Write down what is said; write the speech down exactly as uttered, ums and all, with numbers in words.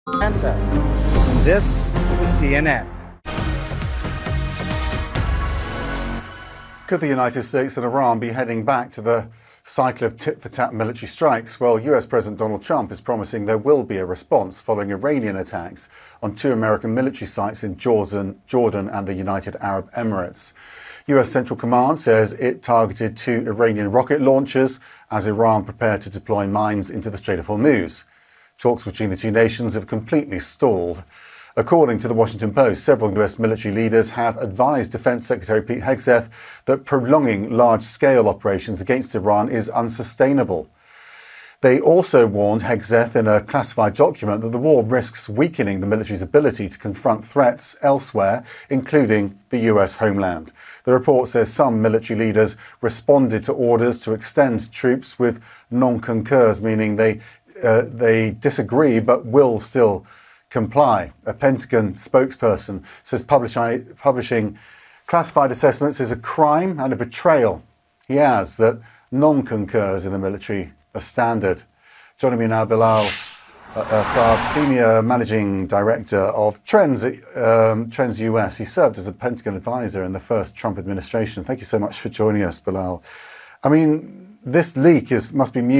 Atlanta. And this is C N N. Could the United States and Iran be heading back to the cycle of tit-for-tat military strikes? Well, U S President Donald Trump is promising there will be a response following Iranian attacks on two American military sites in Jordan, Jordan and the United Arab Emirates. U S Central Command says it targeted two Iranian rocket launchers as Iran prepared to deploy mines into the Strait of Hormuz. Talks between the two nations have completely stalled. According to the Washington Post, several U S military leaders have advised Defense Secretary Pete Hegseth that prolonging large-scale operations against Iran is unsustainable. They also warned Hegseth in a classified document that the war risks weakening the military's ability to confront threats elsewhere, including the U S homeland. The report says some military leaders responded to orders to extend troops with non-concurs, meaning they, uh, they disagree but will still comply. A Pentagon spokesperson says publishing, publishing classified assessments is a crime and a betrayal. He adds that non-concurs in the military are standard. Joining me now, Bilal uh, uh, Saab, Senior Managing Director of Trends, um, Trends U S. He served as a Pentagon advisor in the first Trump administration. Thank you so much for joining us, Bilal. I mean, this leak is must be